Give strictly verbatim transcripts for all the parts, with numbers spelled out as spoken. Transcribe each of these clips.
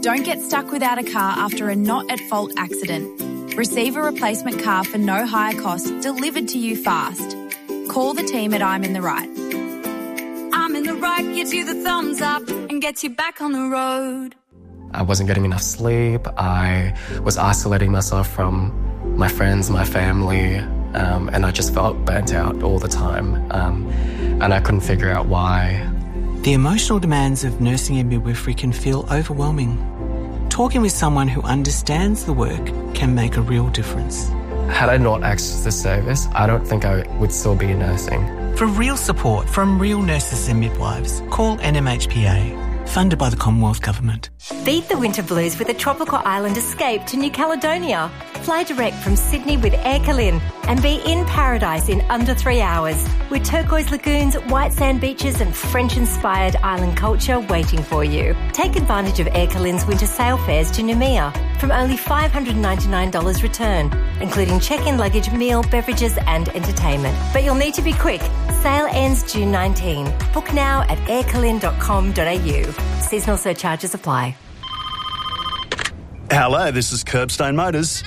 Don't get stuck without a car after a not-at-fault accident. Receive a replacement car for no higher cost delivered to you fast. Call the team at I'm in the Right. I'm in the Right gives you the thumbs up and gets you back on the road. I wasn't getting enough sleep. I was isolating myself from my friends, my family, um, and I just felt burnt out all the time. Um, and I couldn't figure out why. The emotional demands of nursing and midwifery can feel overwhelming. Talking with someone who understands the work can make a real difference. Had I not accessed this service, I don't think I would still be nursing. For real support from real nurses and midwives, call N M H P A, funded by the Commonwealth Government. Beat the winter blues with a tropical island escape to New Caledonia. Fly direct from Sydney with Air Calin and be in paradise in under three hours with turquoise lagoons, white sand beaches and French-inspired island culture waiting for you. Take advantage of Air Calin's winter sail fares to Noumea from only five hundred ninety-nine dollars return, including check-in luggage, meal, beverages and entertainment. But you'll need to be quick. Sale ends June nineteenth. Book now at air calin dot com dot a u. Seasonal surcharges apply. Hello, this is Curbstone Motors.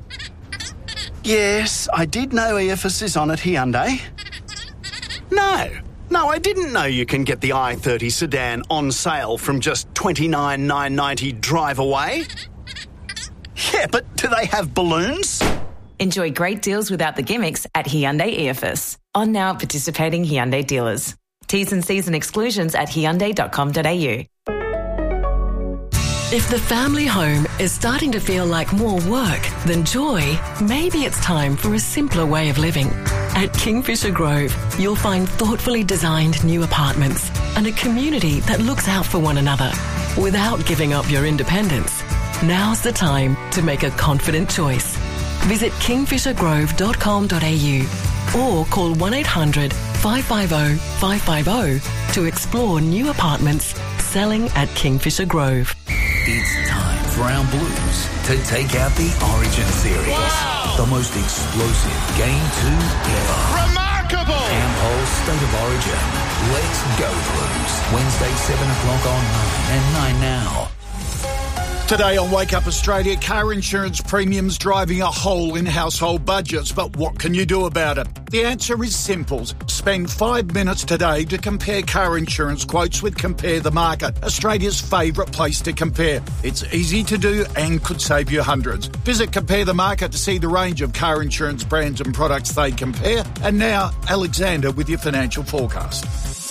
Yes, I did know E F S is on at Hyundai. No, no, I didn't know you can get the i thirty sedan on sale from just twenty-nine thousand nine hundred ninety dollars drive away. Yeah, but do they have balloons? Enjoy great deals without the gimmicks at Hyundai E F S. On now at participating Hyundai dealers. T's and C's and exclusions at hyundai dot com dot a u. If the family home is starting to feel like more work than joy, maybe it's time for a simpler way of living. At Kingfisher Grove, you'll find thoughtfully designed new apartments and a community that looks out for one another without giving up your independence. Now's the time to make a confident choice. Visit kingfisher grove dot com dot a u or call one eight hundred five five zero five five zero to explore new apartments selling at Kingfisher Grove. It's time for our Blues to take out the Origin series. Wow. The most explosive game two ever. Remarkable! Ampol's State of Origin. Let's go Blues. Wednesday, seven o'clock on nine and nine now. Today on Wake Up Australia, car insurance premiums driving a hole in household budgets. But what can you do about it? The answer is simple. Spend five minutes today to compare car insurance quotes with Compare the Market, Australia's favourite place to compare. It's easy to do and could save you hundreds. Visit Compare the Market to see the range of car insurance brands and products they compare. And now, Alexander with your financial forecast.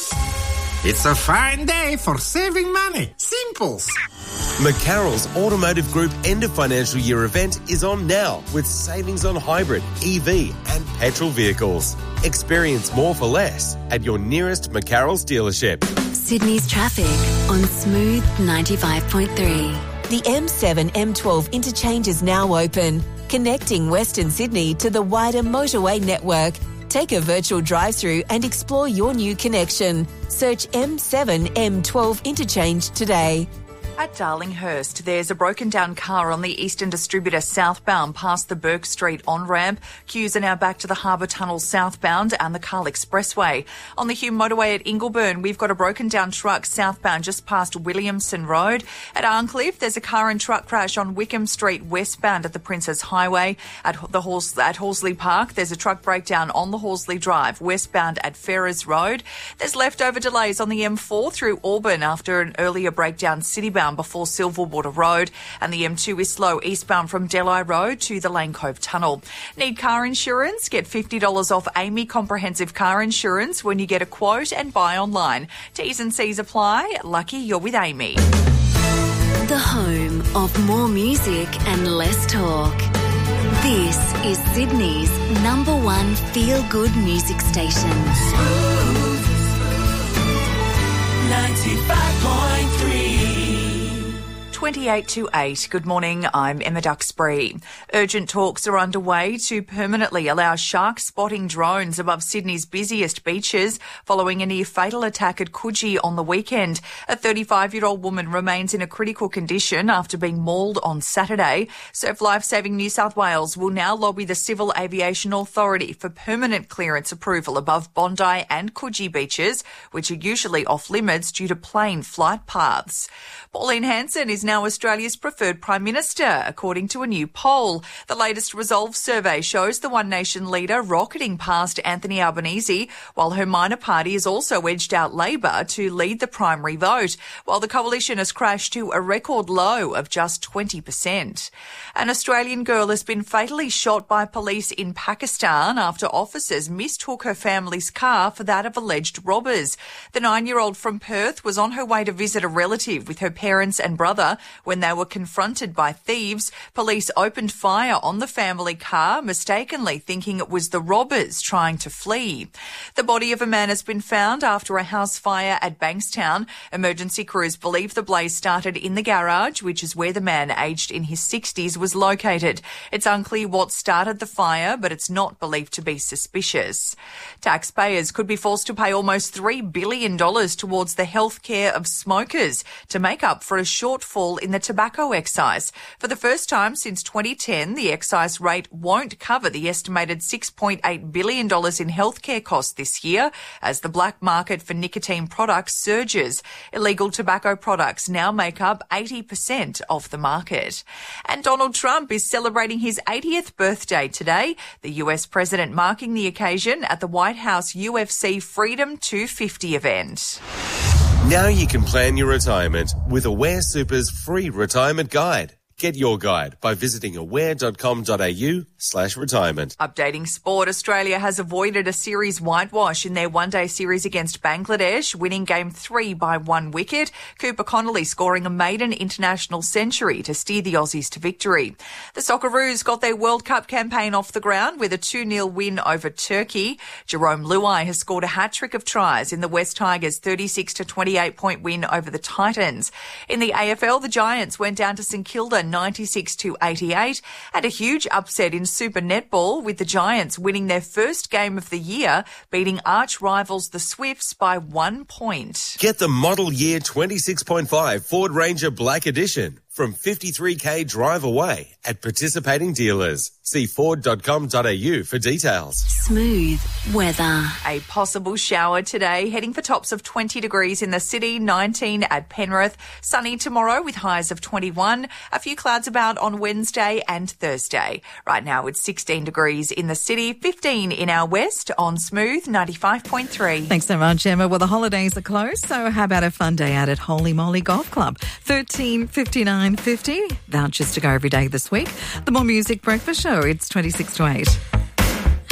It's a fine day for saving money. Simples. McCarroll's Automotive Group end of financial year event is on now with savings on hybrid, E V and petrol vehicles. Experience more for less at your nearest McCarroll's dealership. Sydney's traffic on Smooth ninety-five point three. The M seven M twelve interchange is now open, connecting Western Sydney to the wider motorway network. Take a virtual drive-through and explore your new connection. Search M seven M twelve interchange today. At Darlinghurst, there's a broken-down car on the Eastern Distributor southbound past the Burke Street on-ramp. Queues are now back to the Harbour Tunnel southbound and the Carl Expressway. On the Hume Motorway at Ingleburn, we've got a broken-down truck southbound just past Williamson Road. At Arncliffe, there's a car and truck crash on Wickham Street westbound at the Princess Highway. At the Hors- at Horsley Park, there's a truck breakdown on the Horsley Drive westbound at Ferrers Road. There's leftover delays on the M four through Auburn after an earlier breakdown citybound before Silverwater Road, and the M two is slow eastbound from Delhi Road to the Lane Cove Tunnel. Need car insurance? Get fifty dollars off Amy Comprehensive Car Insurance when you get a quote and buy online. T's and C's apply. Lucky you're with Amy. The home of more music and less talk. This is Sydney's number one feel-good music station. ninety-five point three. twenty-eight to eight. Good morning, I'm Emma Duxbury. Urgent talks are underway to permanently allow shark spotting drones above Sydney's busiest beaches following a near-fatal attack at Coogee on the weekend. A thirty-five-year-old woman remains in a critical condition after being mauled on Saturday. Surf Life Saving New South Wales will now lobby the Civil Aviation Authority for permanent clearance approval above Bondi and Coogee beaches, which are usually off-limits due to plane flight paths. Pauline Hanson is now now Australia's preferred Prime Minister, according to a new poll. The latest Resolve survey shows the One Nation leader rocketing past Anthony Albanese, while her minor party has also edged out Labor to lead the primary vote, while the coalition has crashed to a record low of just twenty percent. An Australian girl has been fatally shot by police in Pakistan after officers mistook her family's car for that of alleged robbers. The nine-year-old from Perth was on her way to visit a relative with her parents and brother when they were confronted by thieves. Police opened fire on the family car, mistakenly thinking it was the robbers trying to flee. The body of a man has been found after a house fire at Bankstown. Emergency crews believe the blaze started in the garage, which is where the man aged in his sixties was located. It's unclear what started the fire, but it's not believed to be suspicious. Taxpayers could be forced to pay almost three billion dollars towards the health care of smokers to make up for a shortfall in the tobacco excise. For the first time since twenty ten, the excise rate won't cover the estimated six point eight billion dollars in healthcare costs this year as the black market for nicotine products surges. Illegal tobacco products now make up eighty percent of the market. And Donald Trump is celebrating his eightieth birthday today, the U S president marking the occasion at the White House U F C Freedom two fifty event. Now you can plan your retirement with Aware Super's free retirement guide. Get your guide by visiting aware.com.au slash retirement. Updating sport, Australia has avoided a series whitewash in their one-day series against Bangladesh, winning game three by one wicket. Cooper Connolly scoring a maiden international century to steer the Aussies to victory. The Socceroos got their World Cup campaign off the ground with a two nil win over Turkey. Jerome Luai has scored a hat-trick of tries in the West Tigers' thirty-six to twenty-eight point win over the Titans. In the A F L, the Giants went down to St Kilda ninety-six to eighty-eight, and a huge upset in Super Netball with the Giants winning their first game of the year, beating arch rivals the Swifts by one point. Get the model year twenty-six point five Ford Ranger Black Edition from fifty-three K drive away at participating dealers. See ford dot com dot a u for details. Smooth weather. A possible shower today, heading for tops of twenty degrees in the city, nineteen at Penrith. Sunny tomorrow with highs of twenty-one. A few clouds about on Wednesday and Thursday. Right now it's sixteen degrees in the city, fifteen in our west on Smooth ninety-five point three. Thanks so much, Emma. Well, the holidays are close, so how about a fun day out at Holy Moly Golf Club? thirteen fifty-nine fifty. Vouchers to go every day this week. The More Music Breakfast Show, it's twenty-six to eight.